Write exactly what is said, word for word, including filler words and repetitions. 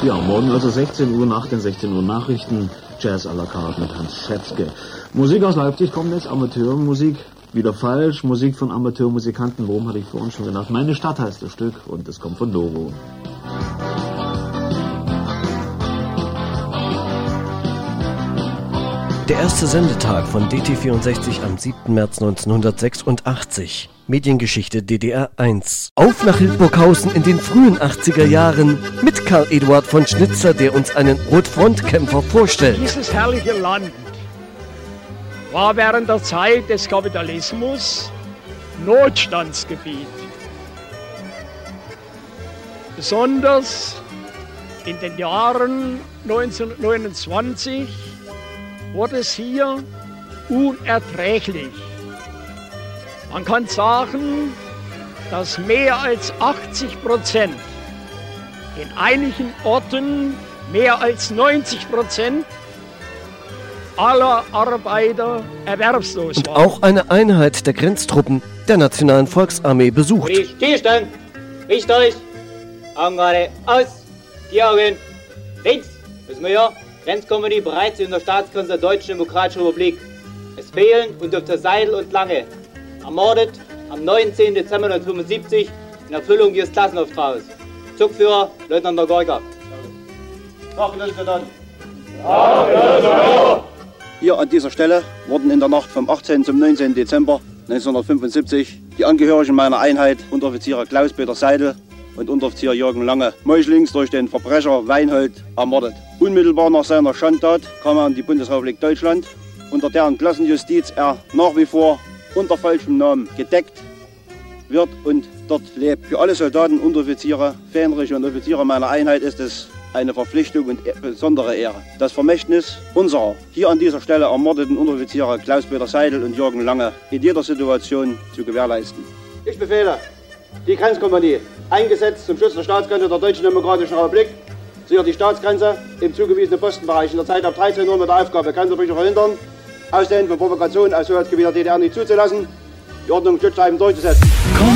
Ja, morgen also sechzehn Uhr nach den sechzehn Uhr Nachrichten. Jazz à la carte mit Hans Schätzke. Musik aus Leipzig kommt jetzt, Amateurmusik. Wieder falsch, Musik von Amateurmusikanten. Worum hatte ich vorhin schon genannt? Meine Stadt heißt das Stück und es kommt von Doro. Der erste Sendetag von D T vierundsechzig am siebten März neunzehnhundertsechsundachtzig. Mediengeschichte D D R eins. Auf nach Hildburghausen in den frühen achtziger Jahren mit Karl Eduard von Schnitzer, der uns einen Rotfrontkämpfer vorstellt. Dieses herrliche Land war während der Zeit des Kapitalismus Notstandsgebiet. Besonders in den Jahren neunzehnhundertneunundzwanzig wurde es hier unerträglich. Man kann sagen, dass mehr als achtzig Prozent, in einigen Orten mehr als neunzig Prozent aller Arbeiter erwerbslos Und waren. auch eine Einheit der Grenztruppen der Nationalen Volksarmee besucht. Stillstand, Richt euch, Augen gerade aus, die Augen links, müssen wir ja. Grenzkompanie bereits in der Staatsgrenze der Deutschen Demokratischen Republik. Es fehlen unter der Seidel und Lange, ermordet am neunzehnten Dezember neunzehnhundertfünfundsiebzig in Erfüllung ihres Klassenauftrags. Zugführer Leutnant Gorka. Hier an dieser Stelle wurden in der Nacht vom achtzehnten zum neunzehnten Dezember neunzehnhundertfünfundsiebzig die Angehörigen meiner Einheit, Unteroffiziere Klaus-Peter Seidel und Unteroffizier Jürgen Lange, meuchlings durch den Verbrecher Weinhold ermordet. Unmittelbar nach seiner Schandtat kam er in die Bundesrepublik Deutschland, unter deren Klassenjustiz er nach wie vor unter falschem Namen gedeckt wird und dort lebt. Für alle Soldaten, Unteroffiziere, Fähnriche und Offiziere meiner Einheit ist es eine Verpflichtung und besondere Ehre, das Vermächtnis unserer hier an dieser Stelle ermordeten Unteroffiziere Klaus-Peter Seidel und Jürgen Lange in jeder Situation zu gewährleisten. Ich befehle die Grenzkompanie, eingesetzt zum Schutz der Staatsgrenze der Deutschen Demokratischen Republik, sichert die Staatsgrenze im zugewiesenen Postenbereich in der Zeit ab dreizehn Uhr mit der Aufgabe, Grenzbrüche verhindern, Ausdehnen von Provokationen aus Hoheitsgebiet der D D R nicht zuzulassen, die Ordnung und Schutzschreiben durchzusetzen.